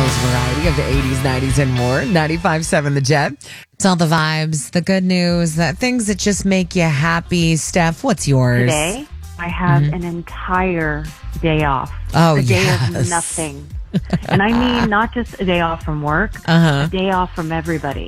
most variety of the 80s, 90s, and more. 95.7 The Jet. It's all the vibes, the good news, the things that just make you happy. Steph, what's yours? Today, I have an entire day off. Oh, a day yes. of nothing. And I mean not just a day off from work, a day off from everybody.